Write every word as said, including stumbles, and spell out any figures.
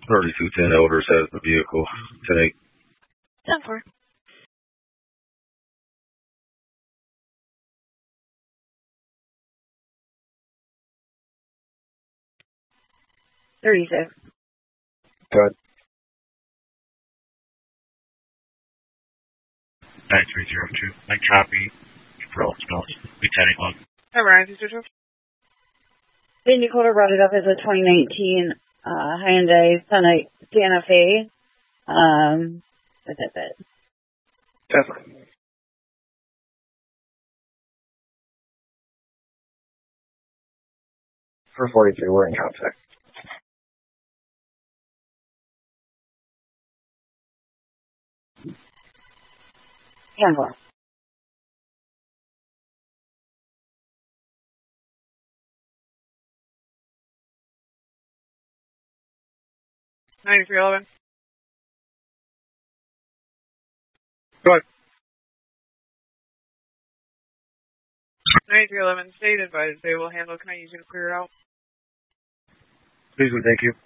thirty-two ten Elders has the vehicle today. ten four. thirty-six. Good. nine three zero two. I copy. For all smells. Lieutenant Long. Hi, Ryan. Two two. Sandy Coulter brought it up as a twenty nineteen uh, Hyundai Santa Santa Fe. Um, but that's it. That's fine. For forty-three, we're in contact. ten four. ninety-three eleven. Go ahead. ninety-three eleven. State advised they will handle. Can I use you to clear it out? Please and thank you.